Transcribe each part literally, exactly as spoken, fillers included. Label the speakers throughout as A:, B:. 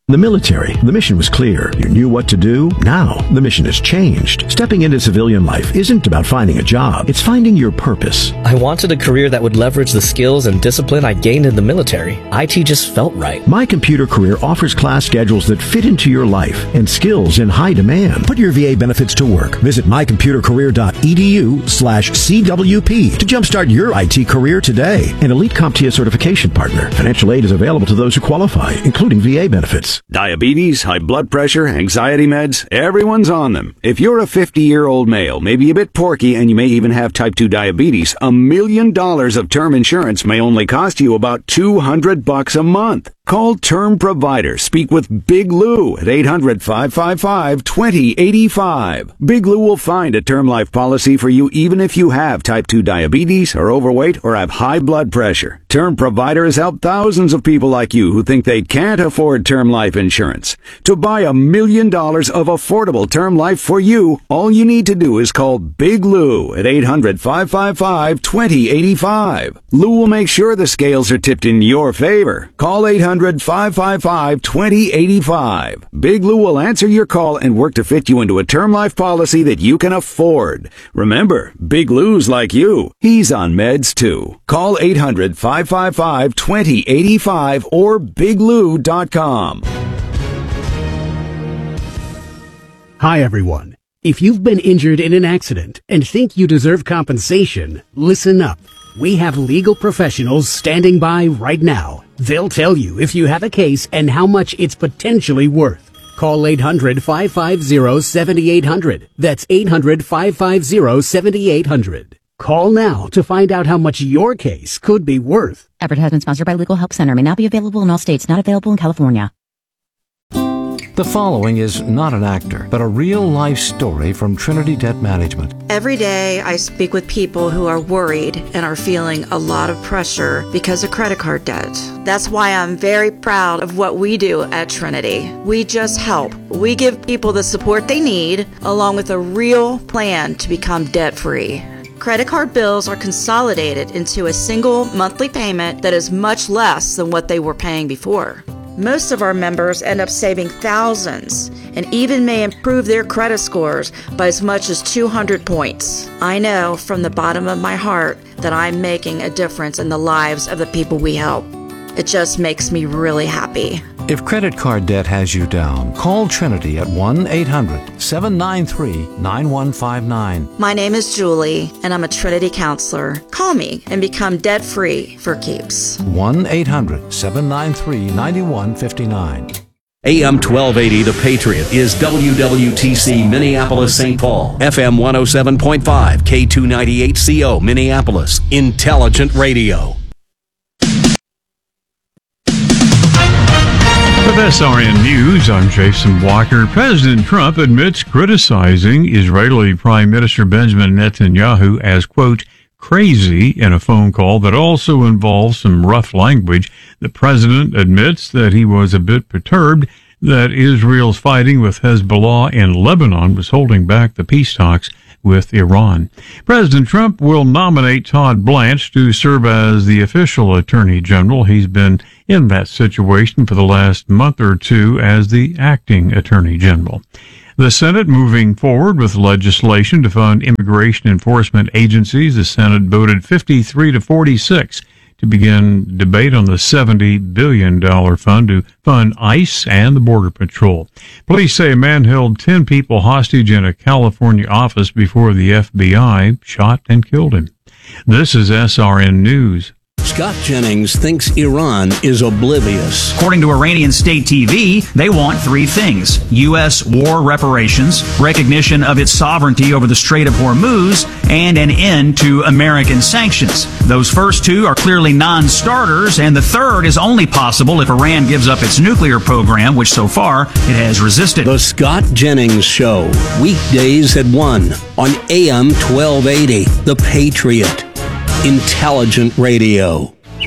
A: The military, the mission was clear. You knew what to do. Now, the mission has changed. Stepping into civilian life isn't about finding a job. It's finding your purpose.
B: I wanted a career that would leverage the skills and discipline I gained in the military. I T just felt right.
A: My Computer Career offers class schedules that fit into your life and skills in high demand. Put your V A benefits to work. Visit my computer career dot e d u slash C W P to jumpstart your I T career today. An Elite CompTIA certification partner. Financial aid is available to those who qualify, including V A benefits.
C: Diabetes, high blood pressure, anxiety meds, everyone's on them. If you're a fifty-year-old male, maybe a bit porky, and you may even have type two diabetes, a million dollars of term insurance may only cost you about two hundred bucks a month. Call Term Provider. Speak with Big Lou at eight hundred, five five five, two zero eight five. Big Lou will find a term life policy for you even if you have type two diabetes, are overweight, or have high blood pressure. Term Provider has helped thousands of people like you who think they can't afford term life insurance. To buy a million dollars of affordable term life for you, all you need to do is call Big Lou at eight hundred, five five five, two zero eight five. Lou will make sure the scales are tipped in your favor. Call eight hundred, five five five, two zero eight five. Big Lou will answer your call and work to fit you into a term life policy that you can afford. Remember, Big Lou's like you. He's on meds too. Call eight hundred, five five five, two zero eight five or big lou dot com.
D: Hi, everyone. If you've been injured in an accident and think you deserve compensation, listen up. We have legal professionals standing by right now. They'll tell you if you have a case and how much it's potentially worth. Call eight hundred, five five zero, seven eight zero zero. That's eight hundred, five five zero, seven eight zero zero. Call now to find out how much your case could be worth.
E: Advertisement sponsored by Legal Help Center. May not be available in all states. Not available in California.
F: The following is not an actor, but a real-life story from Trinity Debt Management.
G: Every day I speak with people who are worried and are feeling a lot of pressure because of credit card debt. That's why I'm very proud of what we do at Trinity. We just help. We give people the support they need, along with a real plan to become debt-free. Credit card bills are consolidated into a single monthly payment that is much less than what they were paying before. Most of our members end up saving thousands and even may improve their credit scores by as much as two hundred points. I know from the bottom of my heart that I'm making a difference in the lives of the people we help. It just makes me really happy.
F: If credit card debt has you down, call Trinity at one eight hundred, seven nine three, nine one five nine.
G: My name is Julie, and I'm a Trinity counselor. Call me and become debt-free for keeps.
F: one eight hundred, seven nine three, nine one five nine.
H: A M twelve eighty The Patriot is W W T C Minneapolis Saint Paul, F M one oh seven point five, K two ninety-eight C O Minneapolis, Intelligent Radio.
I: With S R N News, I'm Jason Walker. President Trump admits criticizing Israeli Prime Minister Benjamin Netanyahu as, quote, crazy in a phone call that also involves some rough language. The president admits that he was a bit perturbed that Israel's fighting with Hezbollah in Lebanon was holding back the peace talks with Iran. President Trump will nominate Todd Blanche to serve as the official attorney general. He's been in that situation for the last month or two as the acting attorney general. The Senate moving forward with legislation to fund immigration enforcement agencies. The Senate voted fifty-three to forty-six to begin debate on the seventy billion dollars fund to fund ICE and the Border Patrol. Police say a man held ten people hostage in a California office before the F B I shot and killed him. This is S R N News.
H: Scott Jennings thinks Iran is oblivious.
J: According to Iranian state T V, they want three things: U S war reparations, recognition of its sovereignty over the Strait of Hormuz, and an end to American sanctions. Those first two are clearly non-starters, and the third is only possible if Iran gives up its nuclear program, which so far it has resisted.
H: The Scott Jennings Show, weekdays at one on A M twelve eighty, The Patriot. Intelligent Radio.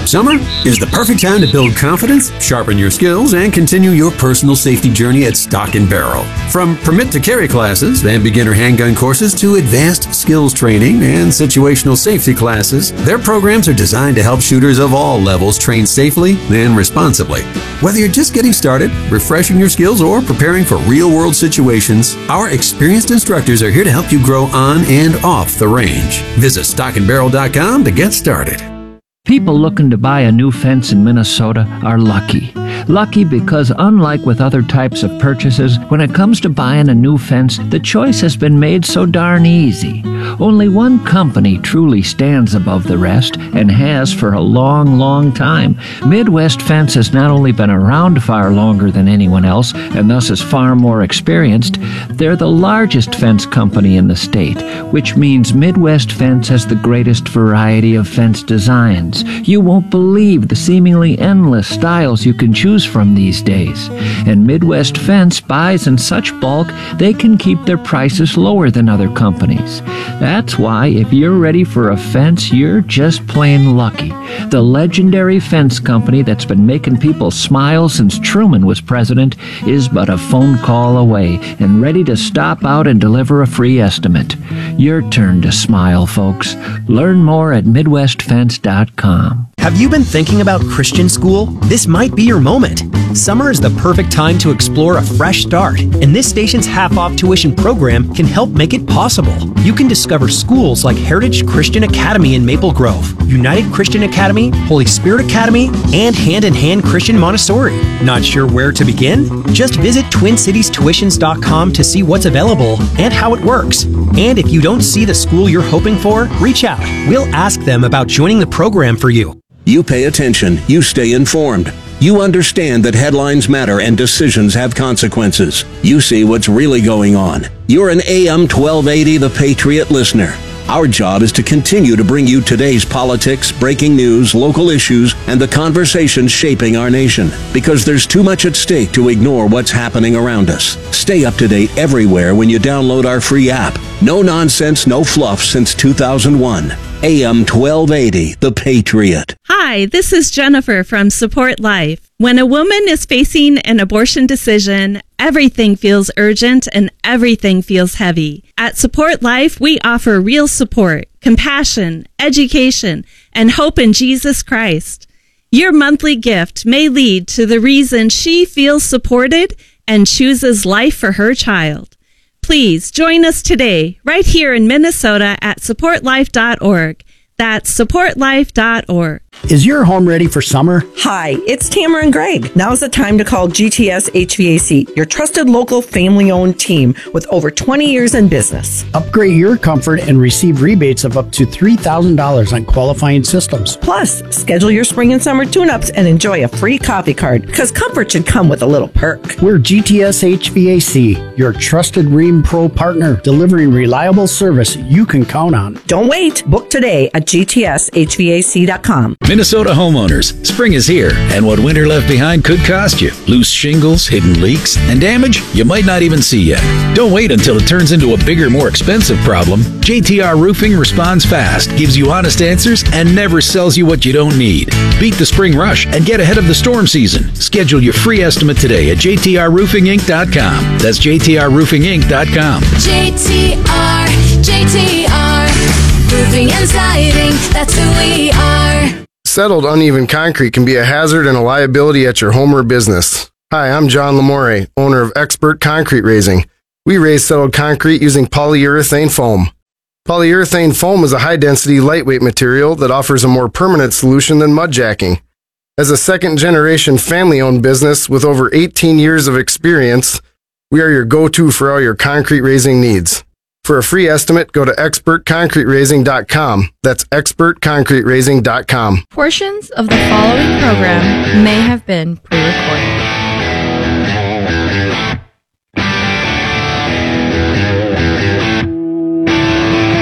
K: Summer is the perfect time to build confidence, sharpen your skills, and continue your personal safety journey at Stock and Barrel. From permit to carry classes and beginner handgun courses to advanced skills training and situational safety classes, their programs are designed to help shooters of all levels train safely and responsibly. Whether you're just getting started, refreshing your skills, or preparing for real-world situations, our experienced instructors are here to help you grow on and off the range. Visit stock and barrel dot com to get started.
L: People looking to buy a new fence in Minnesota are lucky. Lucky because unlike with other types of purchases, when it comes to buying a new fence, the choice has been made so darn easy. Only one company truly stands above the rest and has for a long, long time. Midwest Fence has not only been around far longer than anyone else and thus is far more experienced, they're the largest fence company in the state, which means Midwest Fence has the greatest variety of fence designs. You won't believe the seemingly endless styles you can choose from these days. And Midwest Fence buys in such bulk they can keep their prices lower than other companies. That's why if you're ready for a fence, you're just plain lucky. The legendary fence company that's been making people smile since Truman was president is but a phone call away and ready to stop out and deliver a free estimate. Your turn to smile, folks. Learn more at midwest fence dot com.
M: Have you been thinking about Christian school? This might be your moment. Summer is the perfect time to explore a fresh start, and this station's half-off tuition program can help make it possible. You can discover schools like Heritage Christian Academy in Maple Grove, United Christian Academy, Holy Spirit Academy, and Hand in Hand Christian Montessori. Not sure where to begin? Just visit twin cities tuitions dot com to see what's available and how it works. And if you don't see the school you're hoping for, reach out. We'll ask them about joining the program for you.
H: You pay attention. You stay informed. You understand that headlines matter and decisions have consequences. You see what's really going on. You're an A M twelve eighty The Patriot listener. Our job is to continue to bring you today's politics, breaking news, local issues, and the conversations shaping our nation. Because there's too much at stake to ignore what's happening around us. Stay up to date everywhere when you download our free app. No nonsense, no fluff since two thousand one. A M twelve eighty, The Patriot.
N: Hi, this is Jennifer from Support Life. When a woman is facing an abortion decision, everything feels urgent and everything feels heavy. At Support Life, we offer real support, compassion, education, and hope in Jesus Christ. Your monthly gift may lead to the reason she feels supported and chooses life for her child. Please join us today, right here in Minnesota at support life dot org. That's support life dot org.
D: Is your home ready for summer?
O: Hi, it's Tamara and Greg. Now's the time to call G T S H V A C, your trusted local family-owned team with over twenty years in business.
D: Upgrade your comfort and receive rebates of up to three thousand dollars on qualifying systems.
O: Plus, schedule your spring and summer tune-ups and enjoy a free coffee card, because comfort should come with a little perk.
D: We're G T S H V A C, your trusted Rheem Pro partner, delivering reliable service you can count on.
O: Don't wait. Book today at G T S H V A C dot com.
P: Minnesota homeowners, spring is here, and what winter left behind could cost you. Loose shingles, hidden leaks, and damage you might not even see yet. Don't wait until it turns into a bigger, more expensive problem. J T R Roofing responds fast, gives you honest answers, and never sells you what you don't need. Beat the spring rush and get ahead of the storm season. Schedule your free estimate today at J T R roofing inc dot com. That's J T R roofing inc dot com.
Q: J T R, J T R, Roofing and Siding, that's who we are.
R: Settled uneven concrete can be a hazard and a liability at your home or business. Hi, I'm John Lamore, owner of Expert Concrete Raising. We raise settled concrete using polyurethane foam. Polyurethane foam is a high-density, lightweight material that offers a more permanent solution than mud jacking. As a second-generation family-owned business with over eighteen years of experience, we are your go-to for all your concrete raising needs. For a free estimate, go to expert concrete raising dot com. That's expert concrete raising dot com.
S: Portions of the following program may have been pre-recorded.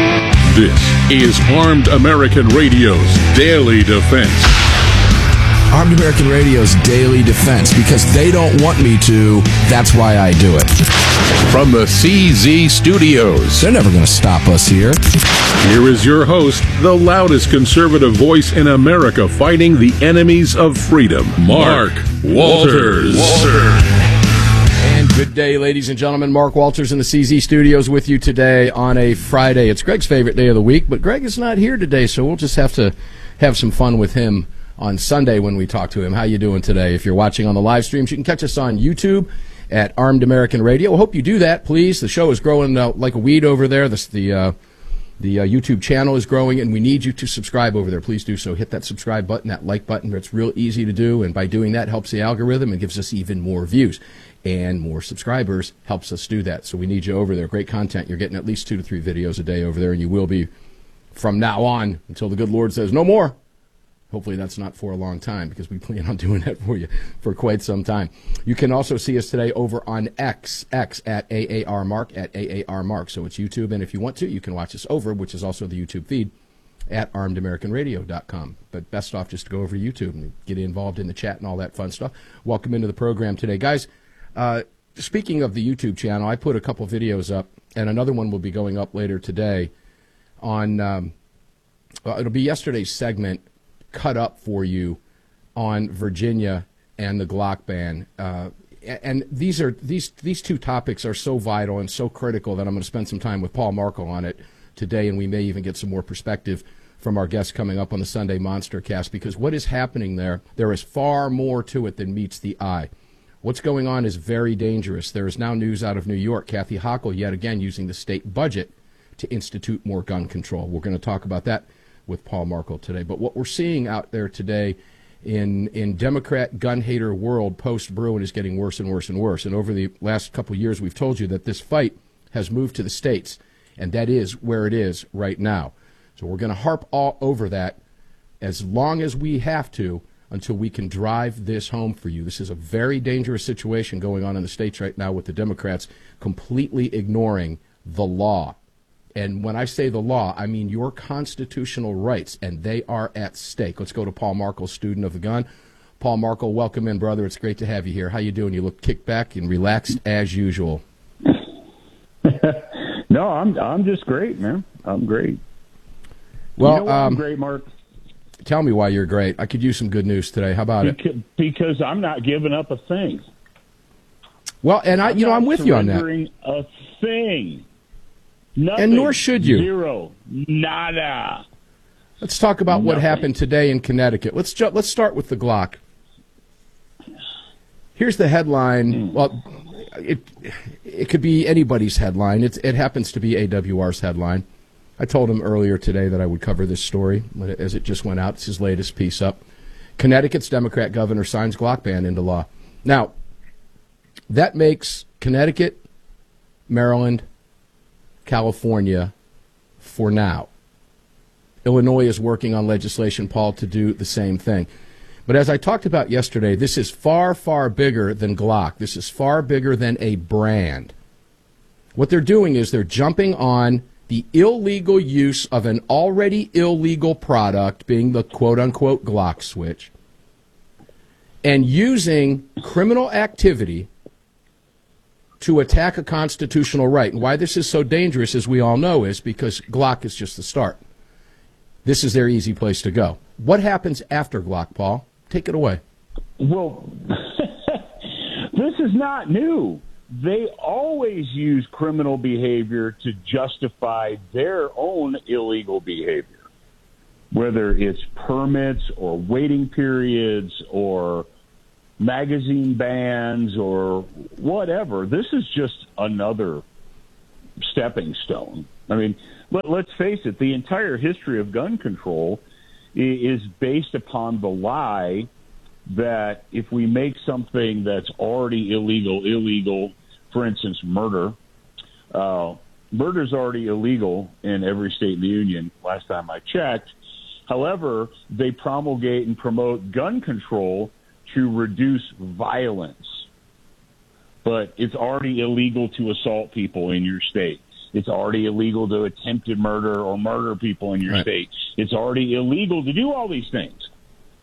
T: This is Armed American Radio's Daily Defense. Armed American Radio's daily defense. Because they don't want me to, that's why I do it.
U: From the C Z Studios.
T: They're never going to stop us here.
U: Here is your host, the loudest conservative voice in America fighting the enemies of freedom, Mark, Mark Walters.
T: Walters. And good day, ladies and gentlemen. Mark Walters in the C Z Studios with you today on a Friday. It's Greg's favorite day of the week, but Greg is not here today, so we'll just have to have some fun with him on Sunday when we talk to him. How you doing today? If you're watching on the live streams, you can catch us on YouTube at Armed American Radio. I hope you do that, please. The show is growing uh, like a weed over there. The the, uh, the uh, YouTube channel is growing, and we need you to subscribe over there. Please do so. Hit that subscribe button, that like button. It's real easy to do, and by doing that, helps the algorithm and gives us even more views. And more subscribers helps us do that. So we need you over there. Great content. You're getting at least two to three videos a day over there, and you will be from now on until the good Lord says no more. Hopefully that's not for a long time, because we plan on doing that for you for quite some time. You can also see us today over on X, X at A A R Mark, at A A R Mark. So it's YouTube, and if you want to, you can watch us over, which is also the YouTube feed, at armed american radio dot com. But best off just to go over to YouTube and get involved in the chat and all that fun stuff. Welcome into the program today. Guys, uh, speaking of the YouTube channel, I put a couple videos up, and another one will be going up later today on, um, well, it'll be yesterday's segment, cut up for you on Virginia and the Glock ban. Uh, and these are these these two topics are so vital and so critical that I'm going to spend some time with Paul Markle on it today, and we may even get some more perspective from our guests coming up on the Sunday Monster Cast, because what is happening there, there is far more to it than meets the eye. What's going on is very dangerous. There is now news out of New York, Kathy Hochul yet again using the state budget to institute more gun control. We're going to talk about that with Paul Markle today. But what we're seeing out there today in in Democrat gun hater world post Bruen is getting worse and worse and worse. And over the last couple of years, we've told you that this fight has moved to the states, and that is where it is right now. So we're going to harp all over that as long as we have to until we can drive this home for you. This is a very dangerous situation going on in the states right now with the Democrats completely ignoring the law. And when I say the law, I mean your constitutional rights, and they are at stake. Let's go to Paul Markle, student of the gun. Paul Markle, welcome in, brother. It's great to have you here. How you doing? You look kicked back and relaxed as usual.
V: No, I'm I'm just great, man. I'm great.
T: Well,
V: you know why
T: um,
V: I'm great, Mark.
T: Tell me why you're great. I could use some good news today. How about
V: because,
T: it?
V: Because I'm not giving up a thing.
T: Well, and I,
V: I'm
T: you know,
V: not
T: I'm with you on that.
V: surrendering a thing. Nothing.
T: And nor should you.
V: Zero. Nada.
T: Let's talk about what
V: Nothing.
T: happened today in Connecticut. Let's ju- let's start with the Glock. Here's the headline. Mm. Well, it it could be anybody's headline. It's, it happens to be A W R's headline. I told him earlier today that I would cover this story as it just went out. It's his latest piece up. Connecticut's Democrat governor signs Glock ban into law. Now, that makes Connecticut, Maryland, California for now. Illinois is working on legislation, Paul, to do the same thing. But as I talked about yesterday, this is far, far bigger than Glock. This is far bigger than a brand. What they're doing is they're jumping on the illegal use of an already illegal product, being the quote-unquote Glock switch, and using criminal activity to attack a constitutional right. And why this is so dangerous, as we all know, is because Glock is just the start. This is their easy place to go. What happens after Glock, Paul? Take it away.
V: Well, this is not new. They always use criminal behavior to justify their own illegal behavior, whether it's permits or waiting periods or magazine bans or whatever. This is just another stepping stone. I mean, let, let's face it, the entire history of gun control is based upon the lie that if we make something that's already illegal, illegal, for instance, murder, uh, murder is already illegal in every state in the union, last time I checked. However, they promulgate and promote gun control to reduce violence. But it's already illegal to assault people in your state. It's already illegal to attempted murder or murder people in your
T: right.
V: state. It's already illegal to do all these things.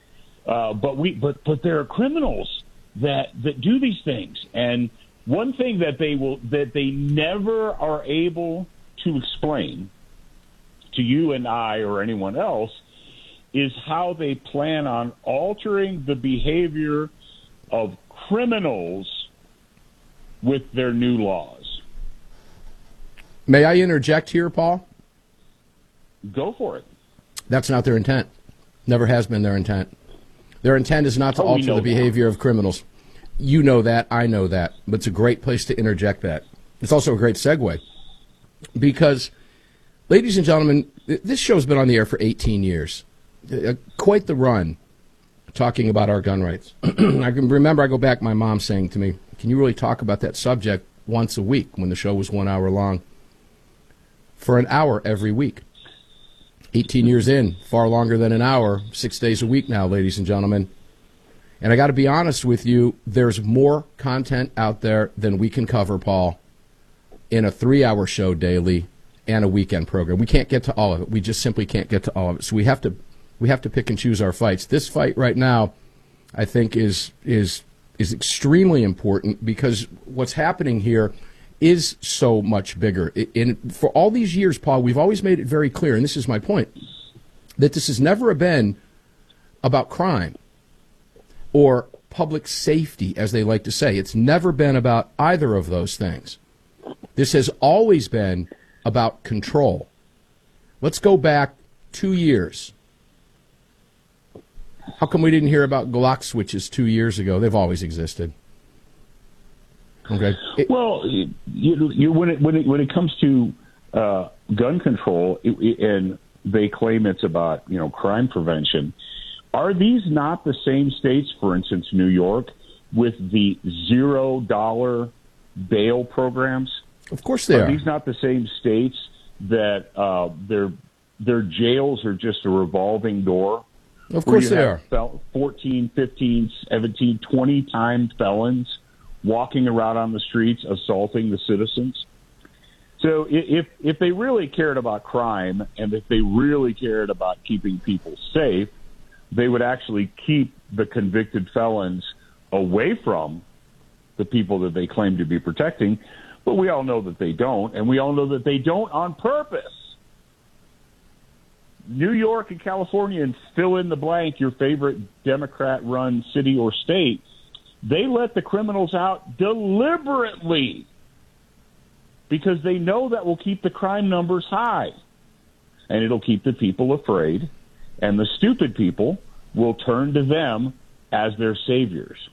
V: Uh, but we, but but there are criminals that that do these things, and one thing that they will that they never are able to explain to you and I or anyone else is how they plan on altering the behavior of criminals with their new laws.
T: May I interject here, Paul?
V: Go for it.
T: That's not their intent. Never has been their intent. Their intent is not to
V: Oh, we
T: alter
V: know
T: the
V: that.
T: behavior of criminals. You know that. I know that. But it's a great place to interject that. It's also a great segue. Because, ladies and gentlemen, th- this show's been on the air for eighteen years. Uh, quite the run talking about our gun rights. I can remember I go back, my mom saying to me, can you really talk about that subject once a week when the show was one hour long? For an hour every week. eighteen years in, far longer than an hour, six days a week now, ladies and gentlemen. And I got to be honest with you, there's more content out there than we can cover, Paul, in a three-hour show daily and a weekend program. We can't get to all of it. We just simply can't get to all of it. So we have to we have to pick and choose our fights. This fight right now, I think, is is is extremely important because what's happening here is so much bigger. In, for all these years, Paul, we've always made it very clear, and this is my point, that this has never been about crime or public safety, as they like to say. It's never been about either of those things. This has always been about control. Let's go back two years. How come we didn't hear about Glock switches two years ago? They've always existed. Okay. It,
V: well, you, you, when it when it when it comes to uh, gun control, it, it, and they claim it's about you know crime prevention, are these not the same states, for instance, New York, with the zero dollar bail programs?
T: Of course they are.
V: Are these not the same states that uh, their their jails are just a revolving door?
T: Of course they are.
V: Fel- fourteen, fifteen, seventeen, twenty timed felons walking around on the streets assaulting the citizens. So if if they really cared about crime and if they really cared about keeping people safe, they would actually keep the convicted felons away from the people that they claim to be protecting. But we all know that they don't, and we all know that they don't on purpose. New York and California, and fill in the blank, your favorite Democrat-run city or state, they let the criminals out deliberately because they know that will keep the crime numbers high, and it'll keep the people afraid, and the stupid people will turn to them as their saviors.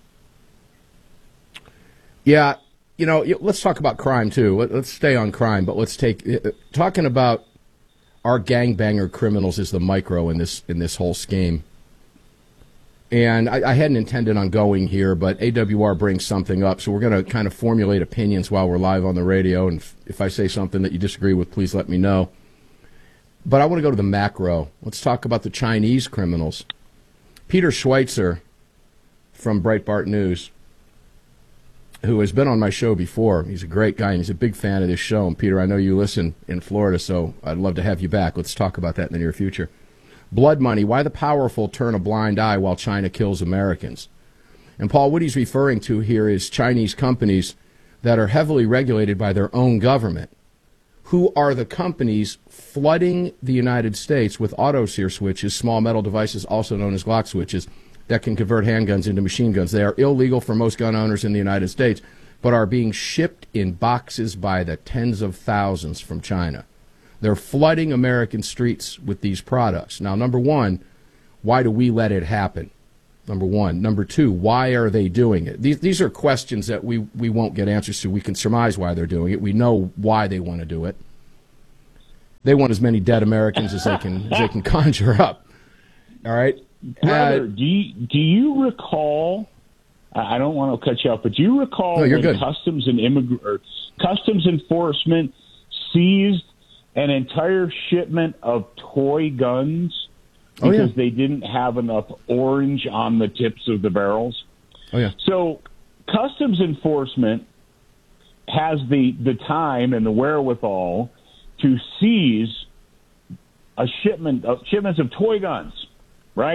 T: Yeah, you know, let's talk about crime, too. Let's stay on crime, but let's take – talking about our gangbanger criminals is the micro in this in this whole scheme. And I, I hadn't intended on going here, but A W R brings something up, so we're going to kind of formulate opinions while we're live on the radio, and if, if I say something that you disagree with, please let me know. But I want to go to the macro. Let's talk about the Chinese criminals. Peter Schweitzer from Breitbart News, who has been on my show before. He's a great guy, and he's a big fan of this show. And, Peter, I know you listen in Florida, so I'd love to have you back. Let's talk about that in the near future. Blood money, why the powerful turn a blind eye while China kills Americans. And, Paul, what he's referring to here is Chinese companies that are heavily regulated by their own government. Who are the companies flooding the United States with auto-sear switches, small metal devices also known as Glock switches, that can convert handguns into machine guns? They are illegal for most gun owners in the United States, but are being shipped in boxes by the tens of thousands from China. They're flooding American streets with these products. Now, number one, why do we let it happen? Number one. Number two, why are they doing it? These, these are questions that we, we won't get answers to. We can surmise why they're doing it. We know why they want to do it. They want as many dead Americans as they can as they can conjure up. All right?
V: Brother,
T: Uh,
V: do you, do you recall? I don't want to cut you off, but do you recall
T: No, you're
V: when
T: good.
V: Customs and Immig- or Customs Enforcement seized an entire shipment of toy guns
T: Oh,
V: because
T: yeah.
V: they didn't have enough orange on the tips of the barrels?
T: Oh, yeah.
V: So Customs Enforcement has the, the time and the wherewithal to seize a shipment of shipments of toy guns, right?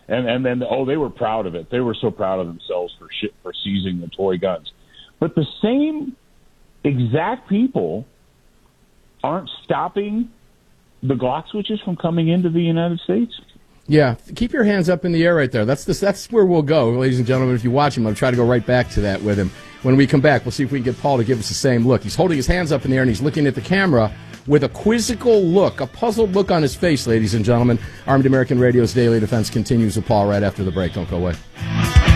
V: And and then oh, they were proud of it. They were so proud of themselves for shit, for seizing the toy guns. But the same exact people aren't stopping the Glock switches from coming into the United States.
T: Yeah, keep your hands up in the air right there. That's this. That's where we'll go, ladies and gentlemen. If you watch him, I'll try to go right back to that with him. When we come back, we'll see if we can get Paul to give us the same look. He's holding his hands up in the air and he's looking at the camera with a quizzical look, a puzzled look on his face, ladies and gentlemen. Armed American Radio's Daily Defense continues with Paul right after the break. Don't go away.